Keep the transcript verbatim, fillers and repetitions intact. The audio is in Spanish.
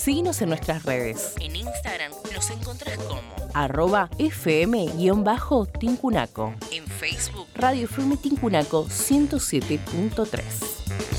Síguenos en nuestras redes. En Instagram nos encontrás como arroba fm-tincunaco. En Facebook Radio F M Tincunaco ciento siete punto tres.